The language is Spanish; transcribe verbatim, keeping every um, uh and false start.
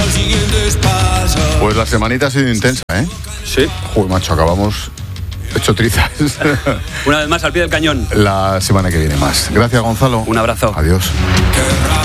Pues la semanita ha sido intensa, ¿eh? Sí. Joder, macho, acabamos hecho trizas. Una vez más al pie del cañón. La semana que viene más. Gracias, Gonzalo. Un abrazo. Adiós.